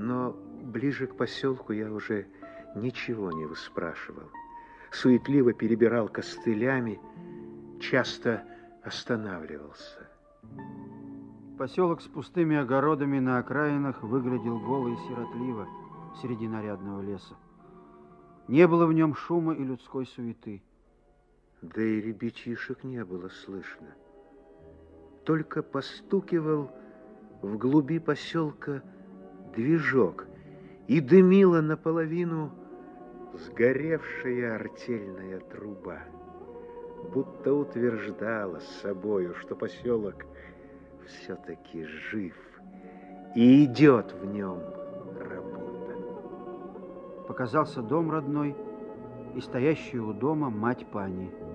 Но ближе к поселку я уже ничего не выспрашивал. Суетливо перебирал костылями, часто останавливался. Поселок с пустыми огородами на окраинах выглядел голо и сиротливо среди нарядного леса. Не было в нем шума и людской суеты. Да и ребятишек не было слышно. Только постукивал в глуби поселка движок, и дымила наполовину сгоревшая артельная труба, будто утверждала с собою, что поселок все-таки жив, и идет в нем работа. Показался дом родной и стоящая у дома мать Пани.